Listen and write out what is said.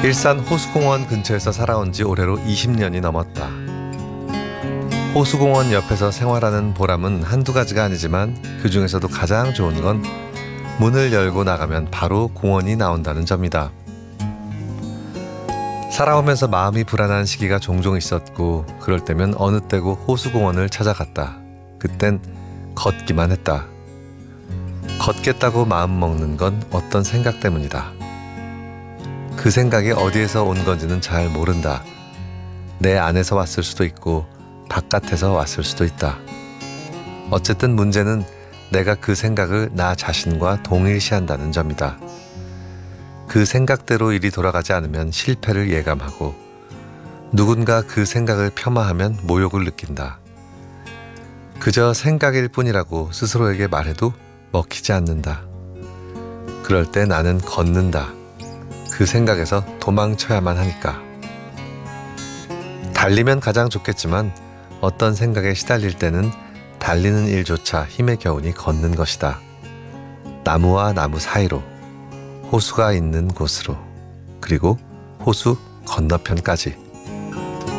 일산 호수공원 근처에서 살아온 지 올해로 20년이 넘었다. 호수공원 옆에서 생활하는 보람은 한두 가지가 아니지만 그 중에서도 가장 좋은 건 문을 열고 나가면 바로 공원이 나온다는 점이다. 살아오면서 마음이 불안한 시기가 종종 있었고 그럴 때면 어느 때고 호수공원을 찾아갔다. 그땐 걷기만 했다. 걷겠다고 마음먹는 건 어떤 생각 때문이다. 그 생각이 어디에서 온 건지는 잘 모른다. 내 안에서 왔을 수도 있고 바깥에서 왔을 수도 있다. 어쨌든 문제는 내가 그 생각을 나 자신과 동일시한다는 점이다. 그 생각대로 일이 돌아가지 않으면 실패를 예감하고 누군가 그 생각을 폄하하면 모욕을 느낀다. 그저 생각일 뿐이라고 스스로에게 말해도 먹히지 않는다. 그럴 때 나는 걷는다. 그 생각에서 도망쳐야만 하니까. 달리면 가장 좋겠지만 어떤 생각에 시달릴 때는 달리는 일조차 힘의 겨우니 걷는 것이다. 나무와 나무 사이로, 호수가 있는 곳으로, 그리고 호수 건너편까지.